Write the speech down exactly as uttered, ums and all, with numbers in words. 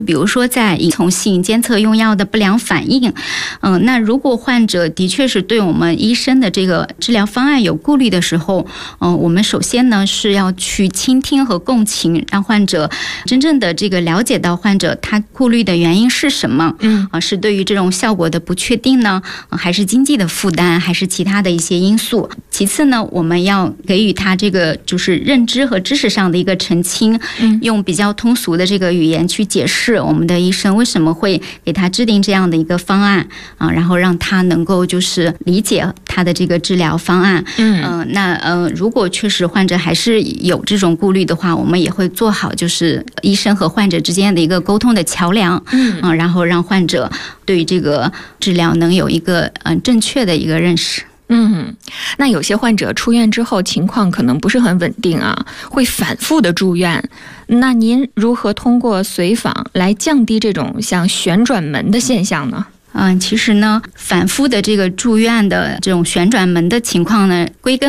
比如说在依从性监测用药的不良反应，嗯、呃，那如果患者的确是对我们医生的这个治疗方案有顾虑的时候，嗯、呃，我们首先呢是要去倾听和共情，让患者真正的这个了解到患者他顾虑的原因是什么，嗯，啊，是对于这种效果的不确定呢，呃、还是经济的负担，还是其他的一些因素。其次呢，我们要给予他这个就是认知和知识上的一个澄清，嗯，用比较通俗的这个语言去解释我们的医生为什么会给他制定这样的一个方案啊，然后让他能够就是理解他的这个治疗方案。嗯、呃，那呃，如果确实患者还是有这种顾虑的话，我们也会做好就是医生和患者之间的一个沟通的桥梁。嗯、呃，然后让患者对于这个治疗能有一个嗯、呃、正确的一个认识。 嗯，那有些患者出院之后情况可能不是很稳定啊，会反复的住院。那您如何通过随访来降低这种像旋转门的现象呢？ 嗯，其实呢，反复的这个住院的这种旋转门的情况呢，归根